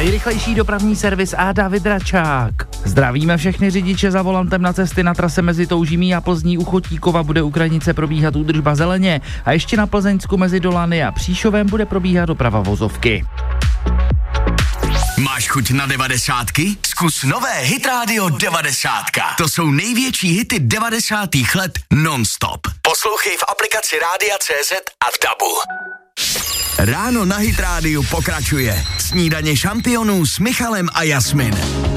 Nejrychlejší dopravní servis a David Račák. Zdravíme všechny řidiče za volantem na cesty na trase mezi Toužimí a Plzní u Chotíkova bude u Krajnice probíhat údržba zeleně a ještě na Plzeňsku mezi Dolany a Příšovem bude probíhat doprava vozovky. Máš chuť na 90? Zkus nové Hit Radio 90. To jsou největší hity 90. let non-stop. Poslouchej v aplikaci Rádia CZ a v DABu. Ráno na Hit Radio pokračuje. Snídaně šampionů s Michalem a Jasmin.